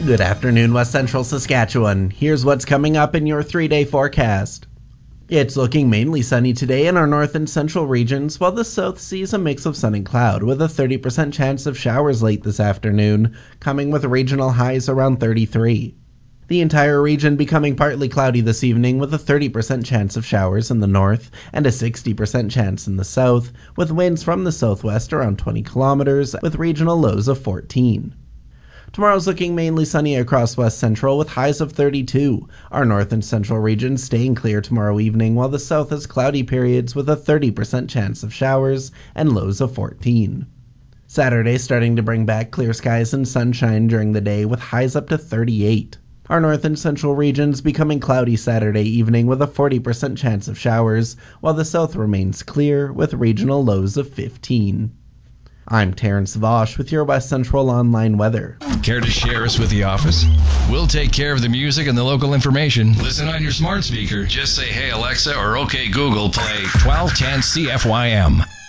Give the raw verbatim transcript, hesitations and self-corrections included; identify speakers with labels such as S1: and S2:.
S1: Good afternoon, West Central Saskatchewan. Here's what's coming up in your three-day forecast. It's looking mainly sunny today in our north and central regions, while the south sees a mix of sun and cloud, with a thirty percent chance of showers late this afternoon, coming with regional highs around thirty-three. The entire region becoming partly cloudy this evening, with a thirty percent chance of showers in the north and a sixty percent chance in the south, with winds from the southwest around twenty kilometers, with regional lows of fourteen. Tomorrow's looking mainly sunny across West Central with highs of thirty-two. Our north and central regions staying clear tomorrow evening, while the south has cloudy periods with a thirty percent chance of showers and lows of fourteen. Saturday starting to bring back clear skies and sunshine during the day with highs up to thirty-eight. Our north and central regions becoming cloudy Saturday evening with a forty percent chance of showers, while the south remains clear with regional lows of fifteen. I'm Terrence Vosh with your West Central Online weather.
S2: Care to share us with the office? We'll take care of the music and the local information. Listen on your smart speaker. Just say, "Hey Alexa," or "Okay Google, play twelve ten C F Y M."